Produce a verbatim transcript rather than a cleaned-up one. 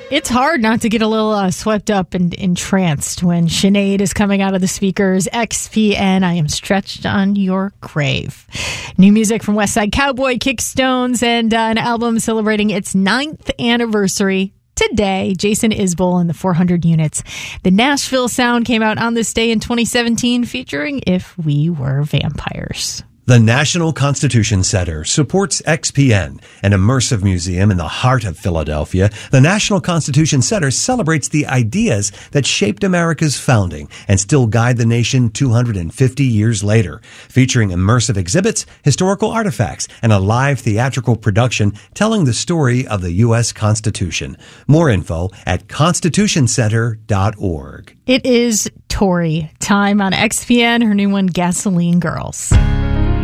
It's hard not to get a little uh, swept up and entranced when Sinead is coming out of the speakers. X P N, I Am Stretched on Your Grave. New music from West Side Cowboy, Kickstones, and uh, an album celebrating its ninth anniversary today. Jason Isbell and the four hundred Units. The Nashville Sound came out on this day in twenty seventeen, featuring If We Were Vampires. The National Constitution Center supports X P N, an immersive museum in the heart of Philadelphia. The National Constitution Center celebrates the ideas that shaped America's founding and still guide the nation two hundred fifty years later, featuring immersive exhibits, historical artifacts, and a live theatrical production telling the story of the U S Constitution. More info at constitution center dot org. It is Tori time on X P N, her new one, Gasoline Girls.